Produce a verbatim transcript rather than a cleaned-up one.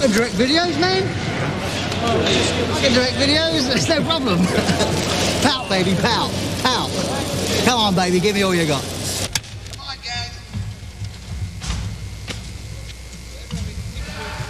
can direct videos, man. I can direct videos, it's no problem. Pout, baby, pout, pout. Come on, baby, give me all you got.